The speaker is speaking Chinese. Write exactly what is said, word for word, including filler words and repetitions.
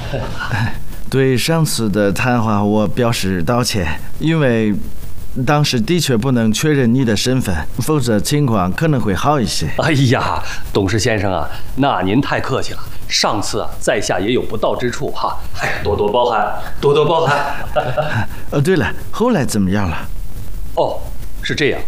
对上次的谈话我表示道歉，因为当时的确不能确认你的身份，否则情况可能会好一些。 哎呀，董事先生啊，那您太客气了。上次啊，在下也有不到之处哈，哎，多多包涵，多多包涵。 呃，对了，后来怎么样了？ 哦，是这样。